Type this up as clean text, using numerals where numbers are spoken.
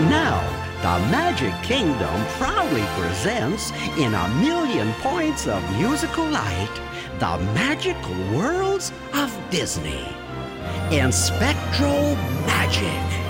And now, the Magic Kingdom proudly presents, in a million points of musical light, the magical worlds of Disney in Spectral Magic.